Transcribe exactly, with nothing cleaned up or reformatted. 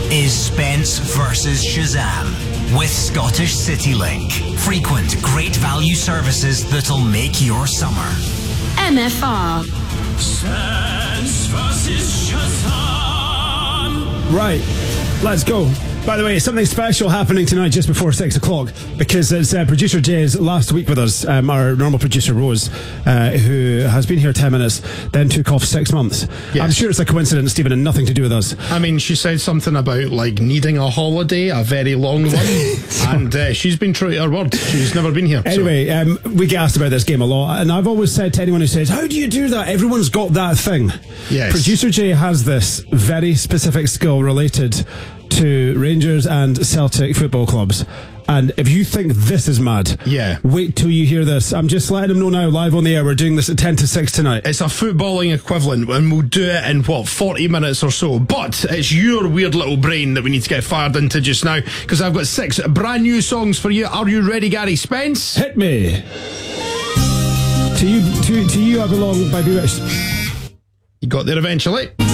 is Spence versus Shazam with Scottish CityLink. Frequent, great value services that'll make your summer. M F R. Spence versus Shazam. Right, let's go. By the way, something special happening tonight just before six o'clock because it's uh, producer Jay's last week with us, um, our normal producer Rose, uh, who has been here ten minutes, then took off six months. Yes. I'm sure it's a coincidence, Stephen, and nothing to do with us. I mean, she said something about like needing a holiday, a very long one, so, and uh, she's been true to her word. She's never been here. Anyway, so. um, we get asked about this game a lot, and I've always said to anyone who says, how do you do that? Everyone's got that thing. Yes. Producer Jay has this very specific skill related to Rangers and Celtic football clubs. And if you think this is mad, yeah, wait till you hear this. I'm just letting them know now, live on the air, we're doing this at ten to six tonight. It's a footballing equivalent, and we'll do it in, what, forty minutes or so. But it's your weird little brain that we need to get fired into just now, because I've got six brand new songs for you. Are you ready, Gary Spence? Hit me. To you, to, to you I Belong by Bewitched. You got there eventually.